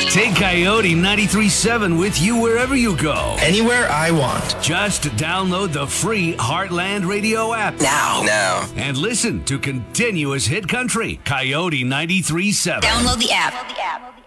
Take Coyote 93.7 with you wherever you go. Anywhere I want. Just download the free Heartland Radio app Now. and listen to continuous hit country. Coyote 93.7. Download the app.